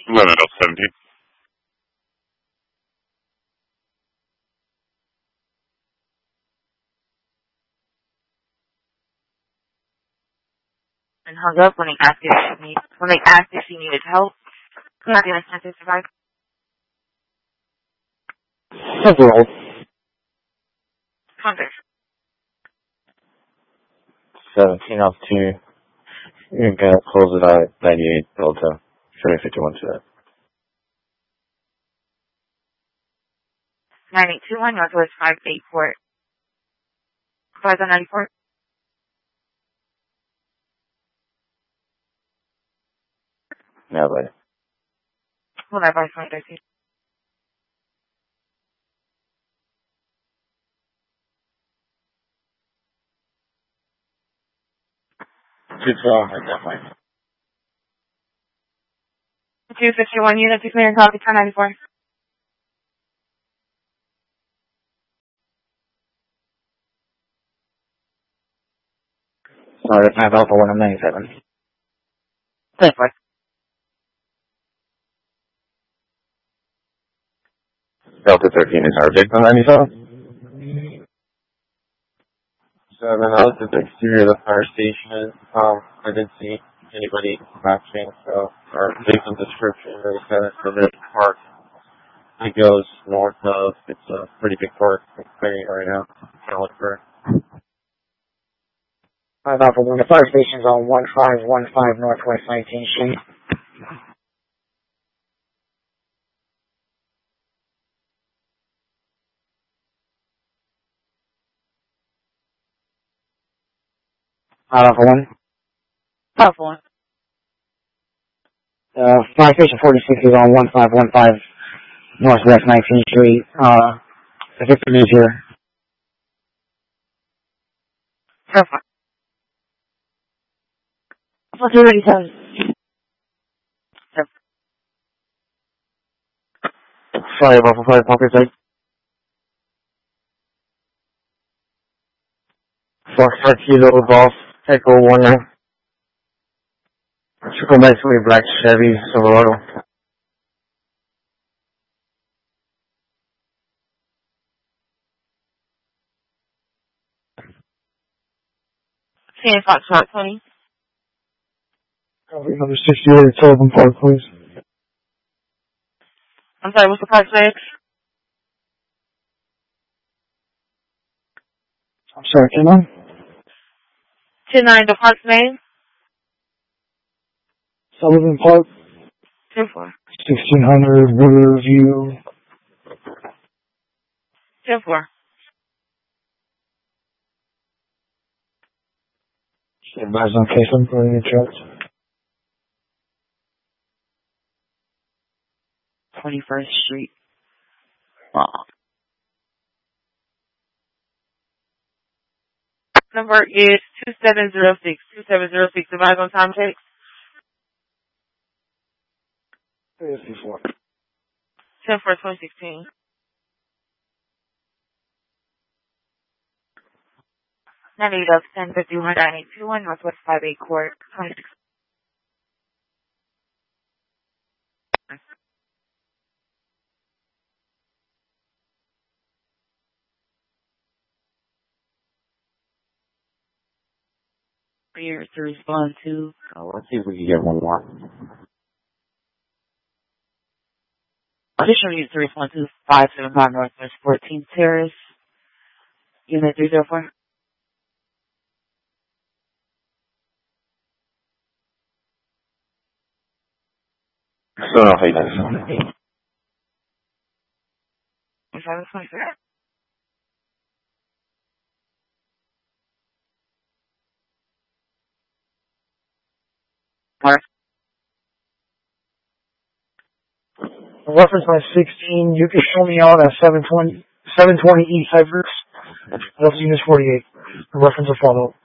11:17. And hung up when they asked if she needed help. I'm not going to send this survive. Several. Congress. 17 off 2. You're going to close it out at 98 Delta. 751 to that. 9821 Northwest 58 Port. 594. Yeah, buddy. Hold on, by 2013. Definitely. 251 units, 6 million copy, 1094. Sorry, 5 Alpha 197. Thank you. Delta 13 is our victim, 97. 7 out to the exterior of the fire station. I didn't see anybody matching, so our victim description is that it's a park. It goes north of, it's a pretty big park. It's clearing right now. Can't look for it. 5 Alpha 1, the fire station's on 1515 Northwest 19th Street. Alpha 1. Alpha 1. Fire station 46 is on 1515 Northwest 19th Street. The victim is here. Perfect. What's already done? Sorry about the fire pocket site. Foxtrot Kilo Golf Echo 19. Triple Maxway Black Chevy Silverado. San Foxtrot 20. Number 68 Sullivan Park, please. I'm sorry, what's the park say? I'm sorry, can I? 29, the park's name? Sullivan Park. 10-4. 1600 Riverview. 10-4. Advise on case I'm putting your trucks. 21st Street. Number is 2706. 2706. Advise on time checks. 54. 10-4-2016. Navigate up 1051 9821 Northwest 58 Court 26. For you to respond to. Let's see if we can get one more. Additional unit to respond to 575 Northwest 14th Terrace. Unit 304. Still no hate. 723. Reference line 16, you can show me out at 720 East Cypress. That's unit 48. The reference will follow.